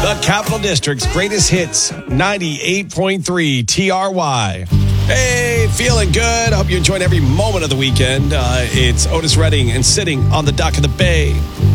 The Capital District's greatest hits, 98.3 TRY. Hey, feeling good. Hope you enjoyed every moment of the weekend. It's Otis Redding and Sitting on the Dock of the Bay.